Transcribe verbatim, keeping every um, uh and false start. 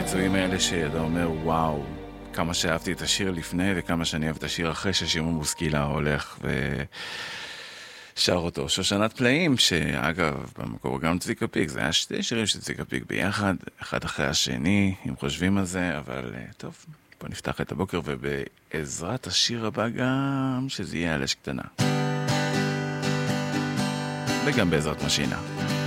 הביצועים האלה שאתה אומר, וואו, כמה שאהבתי את השיר לפני וכמה שאני אוהב את השיר אחרי ששימון בוסקילה הולך ושר אותו. שושנת פלאים, שאגב, במקור גם צביקה פיק, זה היה שתי שירים של צביקה פיק ביחד, אחד אחרי השני, אם חושבים על זה, אבל טוב, בוא נפתח את הבוקר ובעזרת השיר הבא גם, שזה יהיה על אש קטנה. וגם בעזרת משינה.